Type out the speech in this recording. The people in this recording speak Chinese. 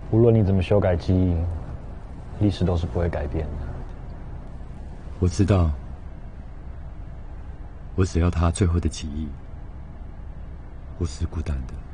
无论你怎么修改记忆，历史都是不会改变的。 我知道，我只要他最后的记忆不是孤单的。